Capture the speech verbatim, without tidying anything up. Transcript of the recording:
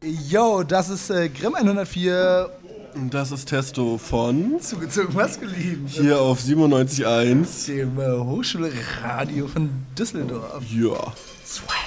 Yo, das ist äh, Grimm hundertvier. Und das ist Testo von Zugezogen maskulin. hier auf siebenundneunzig Komma eins. Dem äh, Hochschulradio von Düsseldorf. Ja. Swag.